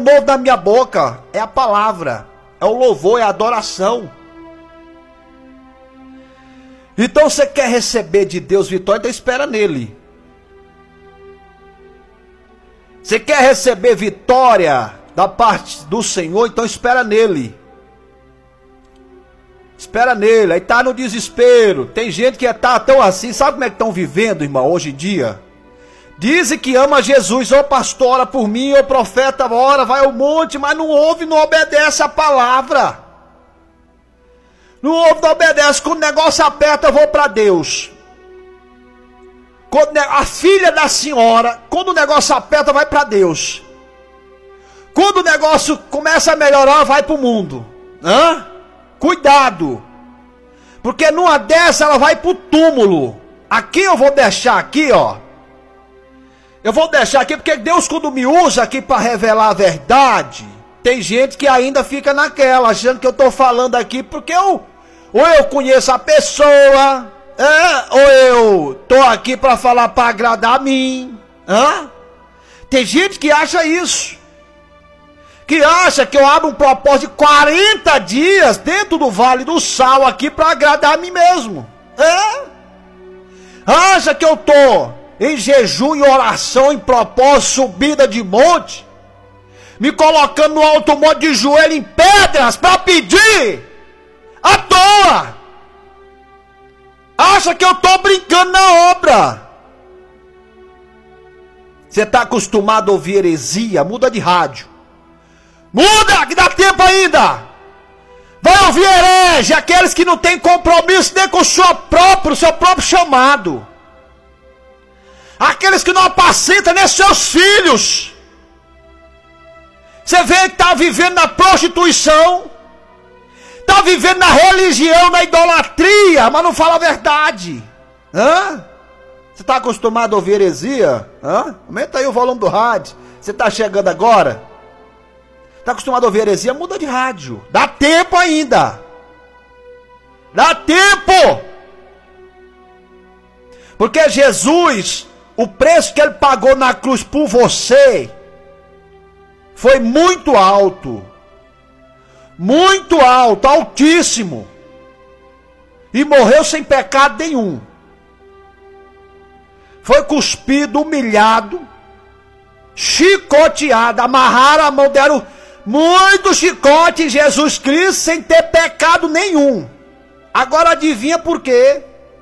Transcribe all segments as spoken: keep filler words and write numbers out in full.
novo na minha boca é a palavra, é o louvor, é a adoração. Então você quer receber de Deus vitória, então espera nele. Você quer receber vitória da parte do Senhor, então espera nele. Espera nele, aí tá no desespero. Tem gente que tá tão assim, sabe como é que estão vivendo, irmão, hoje em dia? Dizem que ama Jesus, ô pastor, ora por mim, ô profeta, ora, vai ao monte, mas não ouve, não obedece a palavra. Não ouve, não obedece, quando o negócio aperta, eu vou para Deus. Quando a filha da senhora, quando o negócio aperta, vai para Deus. Quando o negócio começa a melhorar, vai para o mundo. Hã? Cuidado. Porque numa dessa ela vai para o túmulo. Aqui eu vou deixar aqui, ó. Eu vou deixar aqui porque Deus, quando me usa aqui para revelar a verdade, tem gente que ainda fica naquela, achando que eu estou falando aqui porque eu, ou eu conheço a pessoa, é, ou eu estou aqui para falar para agradar a mim. Hã? Tem gente que acha isso. Que acha que eu abro um propósito de quarenta dias dentro do Vale do Sal aqui para agradar a mim mesmo. É? Acha que eu estou em jejum, em oração, em propósito, subida de monte, me colocando no alto monte de joelho em pedras para pedir à toa. Acha que eu estou brincando na obra. Você está acostumado a ouvir heresia? Muda de rádio. Muda, que dá tempo ainda. Vai ouvir herege, aqueles que não têm compromisso nem com o seu próprio, o seu próprio chamado. Aqueles que não apacentam nem seus filhos. Você vê que está vivendo na prostituição, está vivendo na religião, na idolatria, mas não fala a verdade. Hã? Você está acostumado a ouvir heresia? Hã? Aumenta aí o volume do rádio. Você está chegando agora? Está acostumado a ouvir heresia? Muda de rádio. Dá tempo ainda. Dá tempo. Porque Jesus, o preço que ele pagou na cruz por você foi muito alto. Muito alto, altíssimo. E morreu sem pecado nenhum. Foi cuspido, humilhado, chicoteado, amarraram a mão, deram muito chicote em Jesus Cristo sem ter pecado nenhum. Agora adivinha por quê?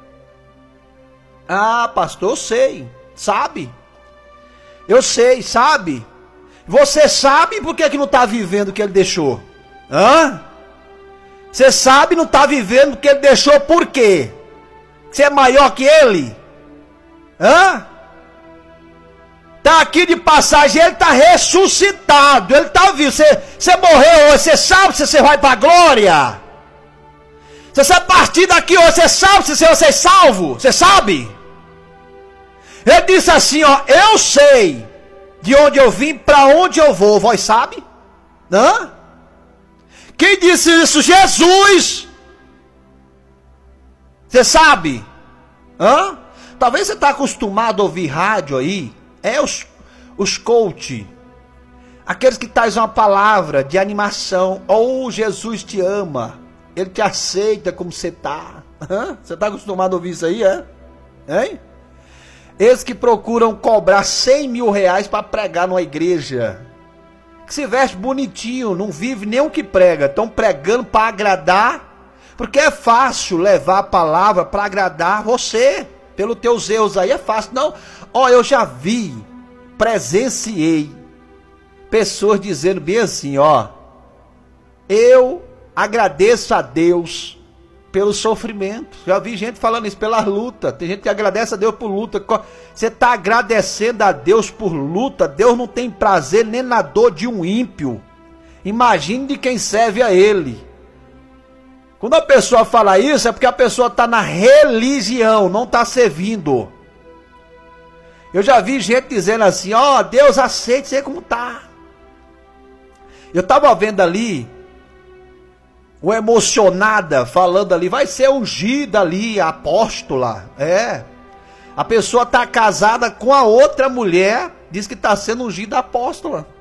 Ah, pastor, eu sei. Sabe? Eu sei, sabe? Você sabe por que, que não está vivendo o que ele deixou? Hã? Você sabe e não está vivendo o que ele deixou por quê? Você é maior que ele? Hã? Está aqui de passagem, ele está ressuscitado, ele está vivo. Você, você morreu hoje, você sabe se você vai para a glória? Se você partir daqui hoje, você sabe se você é salvo? Você sabe? Ele disse assim, ó, eu sei de onde eu vim, para onde eu vou, vós sabe? Hã? Quem disse isso? Jesus! Você sabe? Hã? Talvez você está acostumado a ouvir rádio aí, é os, os coach, aqueles que trazem uma palavra de animação, ou oh, Jesus te ama, ele te aceita como você está. Você está acostumado a ouvir isso aí, é? Hein? Eles que procuram cobrar cem mil reais para pregar numa igreja, que se veste bonitinho, não vive nem o que prega, estão pregando para agradar, porque é fácil levar a palavra para agradar você, pelos teus erros aí é fácil. Não, ó, eu já vi, presenciei pessoas dizendo bem assim, ó, eu agradeço a Deus pelo sofrimento. Já vi gente falando isso, pela luta. Tem gente que agradece a Deus por luta. Você está agradecendo a Deus por luta? Deus não tem prazer nem na dor de um ímpio. Imagine de quem serve a Ele. Quando a pessoa fala isso, é porque a pessoa está na religião, não está servindo. Eu já vi gente dizendo assim, ó, oh, Deus aceita você como está. Eu estava vendo ali uma emocionada falando ali, vai ser ungida ali, a apóstola. É. A pessoa está casada com a outra mulher, diz que está sendo ungida apóstola.